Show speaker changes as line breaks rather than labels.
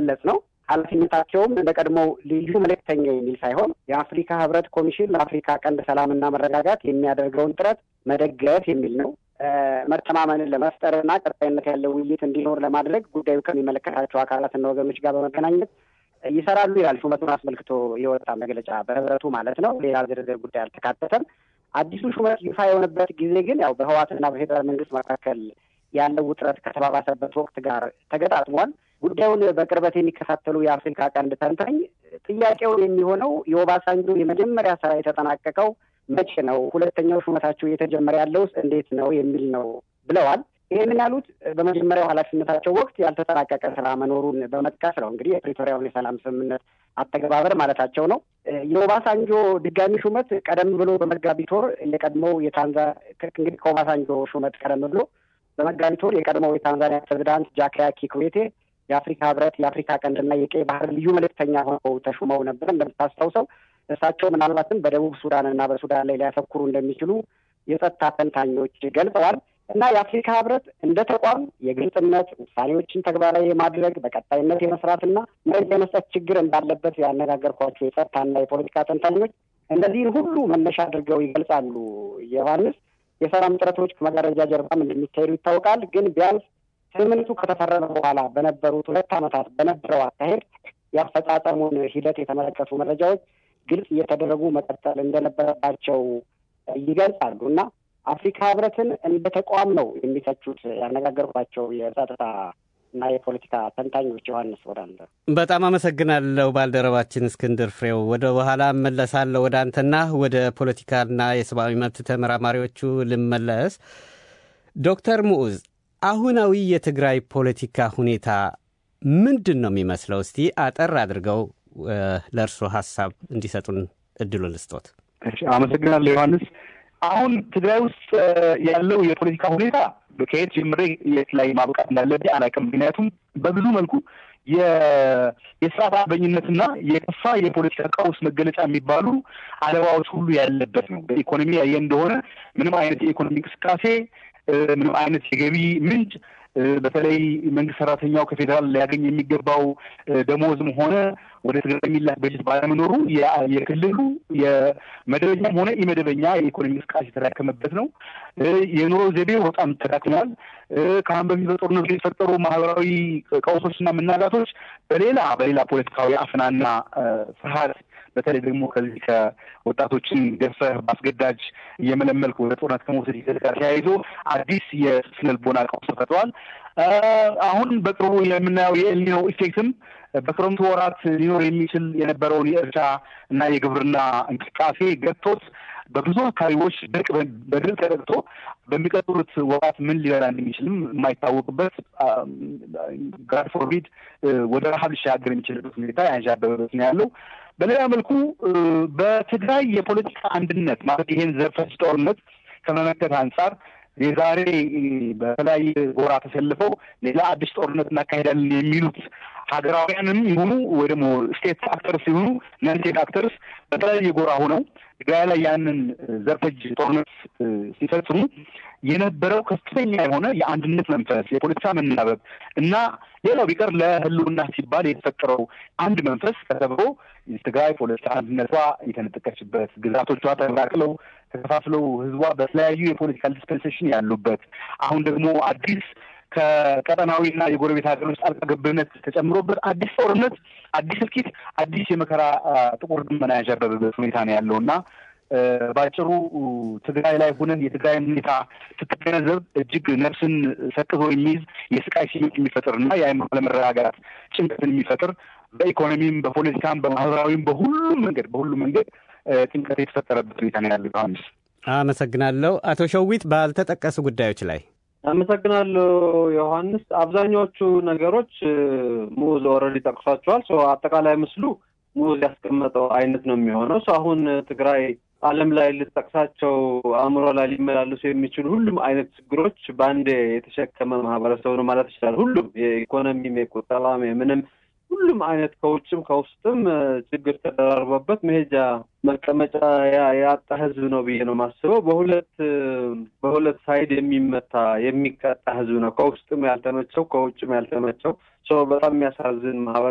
መግለጽ ነው። ኃላፊነታቸውም እንደቀድሞው ልዩ መልእክተኛ የሚል ሳይሆን የአፍሪካ ህብረት ኮሚሽን ለአፍሪካ ቀንድ ሰላምና መረጋጋት የሚያደርገውን ጥረት መደገፍ የሚል ነው። መተማመንን ለመፍጠርና ቀጣይነት ያለው ውይይት እንዲኖር ለማድረግ ጉዳዩ ከሚመለከታቸው አካላትና ወገኖች ጋር በመገናኘት ይሰራሉ ይላል ሹመቱን አስመልክቶ የወጣ መግለጫ በህብረቱ ማለት ነው። ሌላ ዝርዝር ጉዳይ አልተካተተም። አዲሱ ሹመት ይፋ የሆነበት ጊዜ ግን ያው በህወሓትና በፌዴራል መንግስት መካከል ያለው ውጥረት ከተባባሰበት ወቅት ጋር ተገጣጥሟል። ጉዳዩን በቅርበት የሚከታተሉ የአፍሪካ ቀንድ ተንታኝ ጥያቄው የሚሆነው የኦባሳንጆ የመጀመሪያ ስራ የተጠናቀቀው መቼ ነው? ሁለተኛው ሹመታቸው እየተጀመረ ያለውስ እንዴት ነው የሚል ነው ብለዋል። ይህንን ያሉት በመጀመሪያው ኃላፊነታቸው ወቅት ያልተጠናቀቀ ስራ መኖሩን በመጥቀስ ነው። እንግዲህ የፕሪቶሪያውን የሰላም ስምምነት አተገባበር ማለታቸው ነው። የኦባሳንጆ ድጋሚ ሹመት ቀደም ብሎ በመጋቢት ወር የቀድሞው እንግዲህ ከኦባሳንጆ ሹመት ቀደም ብሎ በመጋቢት ወር የቀድሞው የታንዛኒያ ፕሬዚዳንት ጃካያ ኪክዌቴ የአፍሪካ ህብረት የአፍሪካ ቀንድና የቀይ ባህር ልዩ መልእክተኛ ሆነው ተሹመው ነበር። እንደምታስታውሰው እሳቸው ምናልባትም በደቡብ ሱዳንና በሱዳን ላይ ሊያተኩሩ እንደሚችሉ የጸጥታ ተንታኞች ገልጸዋል። እና የአፍሪካ ህብረት እንደ ተቋም የግልጽነት ውሳኔዎችን ተግባራዊ የማድረግ በቀጣይነት የመስራትና መረጃ የመስጠት ችግር እንዳለበት ያነጋገርኳቸው የጸጥታና የፖለቲካ ተንታኞች እነዚህን ሁሉ መነሻ አድርገው ይገልጻሉ። ዮሐንስ የሰላም ጥረቶች ከመጋረጃ ጀርባም እንደሚካሄዱ ይታወቃል። ግን ቢያንስ ስምምነቱ ከተፈረመ በኋላ በነበሩት 2 ዓመታት በነበረው አካሄድ የአፈጻጸሙን ሂደት የተመለከቱ መረጃዎች ግልጽ እየተደረጉ መቀጠል እንደነበረባቸው ይገልጻሉ። እና አፍሪካ ህብረትን እንደ ተቋም ነው የሚተቹት ያነጋገርኳቸው የጸጥታ እና የፖለቲካ ተንታኞች። ዮሐንስ ወደ አንተ
በጣም አመሰግናለሁ። ባልደረባችን እስክንድር ፍሬው ወደ በኋላ መለሳለሁ ወደ አንተና ወደ ፖለቲካና የሰብአዊ መብት ተመራማሪዎቹ ልመለስ። ዶክተር ሙዑዝ አሁናዊ የትግራይ ፖለቲካ ሁኔታ ምንድን ነው የሚመስለው? እስቲ አጠር አድርገው ለእርሶ ሀሳብ እንዲሰጡን እድሉ ልስጦት።
አመሰግናለሁ ዮሐንስ። አሁን ትግራይ ውስጥ ያለው የፖለቲካ ሁኔታ ከየት ጀምሬ የት ላይ ማብቃት እንዳለብኝ አላውቅም። ምክንያቱም በብዙ መልኩ የስርዓት አልበኝነትና የከፋ የፖለቲካ ቀውስ መገለጫ የሚባሉ አለባዎች ሁሉ ያለበት ነው። በኢኮኖሚ ያየ እንደሆነ ምንም አይነት የኢኮኖሚ እንቅስቃሴ፣ ምንም አይነት የገቢ ምንጭ፣ በተለይ መንግስት ሰራተኛው ከፌዴራል ሊያገኝ የሚገባው ደሞዝም ሆነ ወደ ትግራይ የሚላክ በጀት ባለመኖሩ የክልሉ የመደበኛም ሆነ ኢመደበኛ የኢኮኖሚ እንቅስቃሴ የተዳከመበት ነው። የኑሮ ዘይቤው በጣም ተዳክሟል። ከአሁን በፊት በጦርነቱ የተፈጠሩ ማህበራዊ ቀውሶችና መናጋቶች በሌላ ፖለቲካዊ አፍናና ፍርሃት በተለይ ደግሞ ከዚህ ከወጣቶችን ገፈህ በአስገዳጅ እየመለመልክ ወደ ጦርነት ከመውሰድ ሂደት ጋር ተያይዞ አዲስ የስነልቦና ቀውስ ተፈጥሯል። አሁን በቅርቡ የምናየው የኤልኒኖ ኢፌክትም በክረምቱ ወራት ሊኖር የሚችል የነበረውን የእርሻ እና የግብርና እንቅስቃሴ ገጥቶት በብዙ አካባቢዎች በድርቅ ተጠቅቶ በሚቀጥሉት ወራት ምን ሊበላ እንደሚችልም የማይታወቅበት ጋድ ፎርቢድ ወደ ረሃብ ሊሻገር የሚችልበት ሁኔታ ያንዣበበበት ነው ያለው። በሌላ መልኩ በትግራይ የፖለቲካ አንድነት ማለት ይሄን ዘርፈጅ ጦርነት ከመመከት አንጻር የዛሬ በተለያየ ጎራ ተሰልፈው ሌላ አዲስ ጦርነት እናካሄዳለን የሚሉት ሀገራውያንም ይሁኑ ወይ ደግሞ ስቴት አክተርስ ይሁኑ ነን ስቴት አክተርስ በተለያየ ጎራ ሆነው ትግራይ ላይ ያንን ዘርፈጅ ጦርነት ሲፈጽሙ የነበረው ከፍተኛ የሆነ የአንድነት መንፈስ፣ የፖለቲካ መናበብ እና ሌላው ቢቀር ለህልውና ሲባል የተፈጠረው አንድ መንፈስ ተሰብሮ ትግራይ ፖለቲካ አንድነቷ የተነጠቀችበት፣ ግዛቶቿ ተበራቅለው ተከፋፍለው ህዝቧ በተለያዩ የፖለቲካል ዲስፐንሴሽን ያሉበት፣ አሁን ደግሞ አዲስ ከቀጠናዊና የጎረቤት ሀገሮች ጣልቃ ገብነት ተጨምሮበት አዲስ ጦርነት፣ አዲስ እልቂት፣ አዲስ የመከራ ጥቁር ደመና ያንዣበበበት ሁኔታ ነው ያለውና ባጭሩ ትግራይ ላይ ሆነን የትግራይን ሁኔታ ስትገነዘብ እጅግ ነፍስን ሰቅዞ የሚይዝ የስቃይ ስሜት የሚፈጥርና የአእምሮ ለመረጋጋት ጭንቀትን የሚፈጥር በኢኮኖሚም በፖለቲካም በማህበራዊም በሁሉም መንገድ ጭንቀት የተፈጠረበት ሁኔታ ነው ያለው።
አመሰግናለሁ። አቶ ሸዊት ባልተጠቀሱ ጉዳዮች ላይ
አመሰግናለሁ ዮሐንስ። አብዛኛዎቹ ነገሮች ሙዝ ኦልሬዲ ጠቅሷቸዋል። አጠቃላይ ምስሉ ሙዝ ያስቀመጠው አይነት ነው የሚሆነው። አሁን ትግራይ ዓለም ላይ ልትጠቅሳቸው አእምሮ ላይ ሊመላለሱ የሚችሉ ሁሉም አይነት ችግሮች በአንዴ የተሸከመ ማህበረሰብ ነው ማለት ይችላል። ሁሉም የኢኮኖሚም፣ የቁጠባም፣ ምንም ሁሉም አይነት ከውጭም ከውስጥም ችግር ተደራርቦበት መሄጃ መቀመጫ ያጣ ህዝብ ነው ብዬ ነው የማስበው። በሁለት ሳይድ የሚቀጣ ህዝብ ነው። ከውስጥም ያልተመቸው ከውጭም ያልተመቸው በጣም የሚያሳዝን ማህበረሰብ